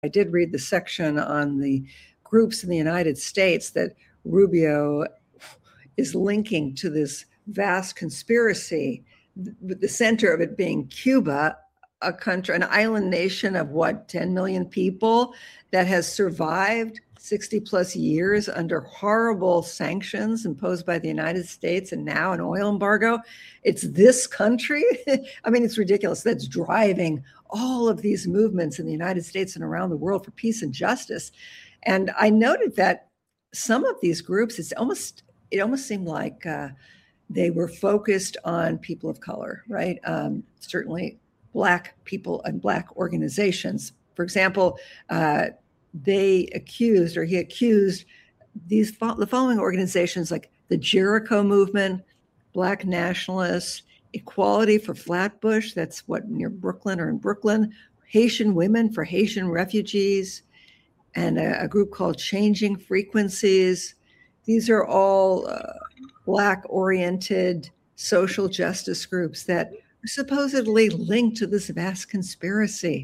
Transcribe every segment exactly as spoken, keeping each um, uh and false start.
I did read the section on the groups in the United States that Rubio is linking to this vast conspiracy, the center of it being Cuba, a country, an island nation of what, ten million people that has survived sixty plus years under horrible sanctions imposed by the United States and now an oil embargo. It's this country. I mean, it's ridiculous. That's driving all of these movements in the United States and around the world for peace and justice. And I noted that some of these groups, it's almost, it almost seemed like uh, they were focused on people of color, right? Um, certainly Black people and Black organizations. For example, uh, they accused, or he accused these the following organizations like the Jericho Movement, Black Nationalists, Equality for Flatbush, that's what, near Brooklyn or in Brooklyn, Haitian Women for Haitian Refugees, and a, a group called Changing Frequencies. These are all uh, Black-oriented social justice groups that are supposedly linked to this vast conspiracy.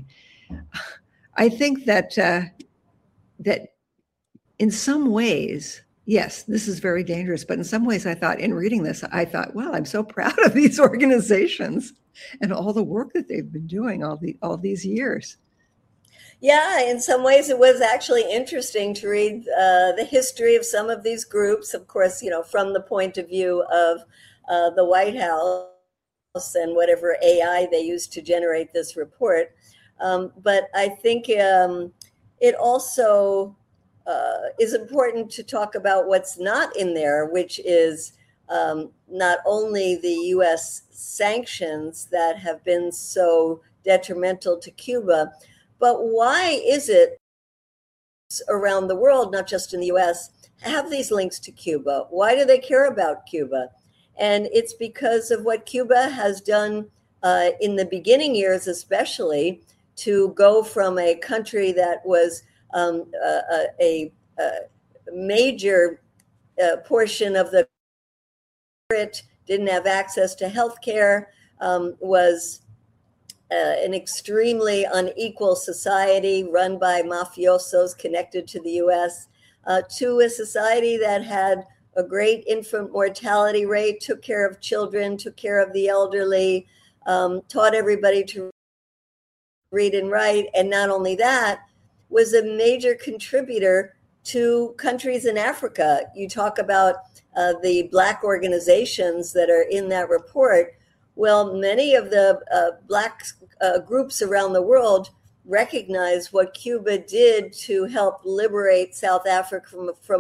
I think that uh, that in some ways, yes, this is very dangerous, but in some ways I thought, in reading this, I thought, wow, I'm so proud of these organizations and all the work that they've been doing all the all these years. Yeah, in some ways it was actually interesting to read uh, the history of some of these groups, of course, you know, from the point of view of uh, the White House and whatever A I they used to generate this report. Um, but I think um, it also uh, is important to talk about what's not in there, which is um, not only the U S sanctions that have been so detrimental to Cuba, but why is it around the world, not just in the U S, have these links to Cuba? Why do they care about Cuba? And it's because of what Cuba has done uh, in the beginning years, especially, to go from a country that was um, a, a, a major uh, portion of the didn't have access to health care, um, was uh, an extremely unequal society run by mafiosos connected to the U S, uh, to a society that had a great infant mortality rate, took care of children, took care of the elderly, um, taught everybody to read and write. And not only that, was a major contributor to countries in Africa. You talk about uh, the Black organizations that are in that report. Well, many of the uh, Black uh, groups around the world recognize what Cuba did to help liberate South Africa from, from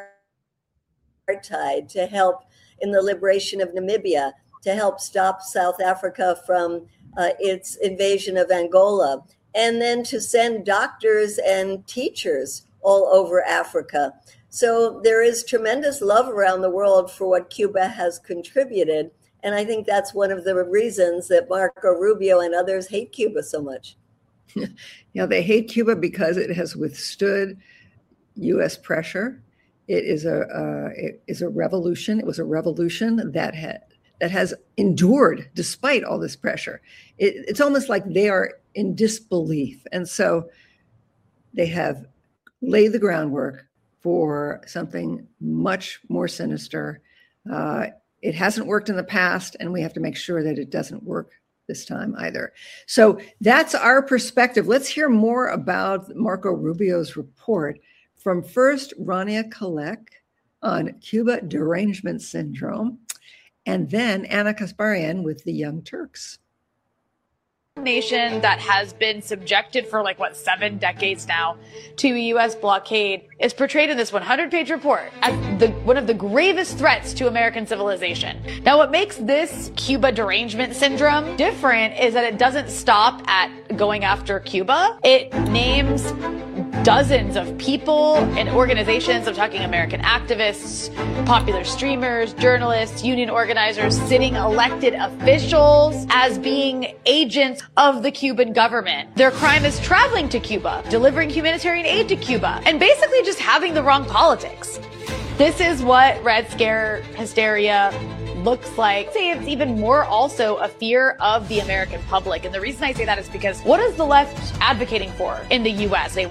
apartheid, to help in the liberation of Namibia, to help stop South Africa from uh, its invasion of Angola, and then to send doctors and teachers all over Africa. So there is tremendous love around the world for what Cuba has contributed. And I think that's one of the reasons that Marco Rubio and others hate Cuba so much. You know, they hate Cuba because it has withstood U S pressure. It is a uh, it is a revolution. It was a revolution that had that has endured despite all this pressure. It, it's almost like they are in disbelief, and so they have laid the groundwork for something much more sinister. Uh, it hasn't worked in the past, and we have to make sure that it doesn't work this time either. So that's our perspective. Let's hear more about Marco Rubio's report from first Rania Khalek on Cuba derangement syndrome, and then Ana Kasparian with the Young Turks. Nation that has been subjected for like what seven decades now to a U S blockade is portrayed in this one hundred page report as the one of the gravest threats to American civilization. Now, what makes this Cuba derangement syndrome different is that it doesn't stop at going after Cuba. It names dozens of people and organizations. I'm talking American activists, popular streamers, journalists, union organizers, sitting elected officials as being agents of the Cuban government. Their crime is traveling to Cuba, delivering humanitarian aid to Cuba, and basically just having the wrong politics. This is what Red Scare hysteria looks like. Say it's even more also a fear of the American public. And the reason I say that is because what is the left advocating for in the U S? They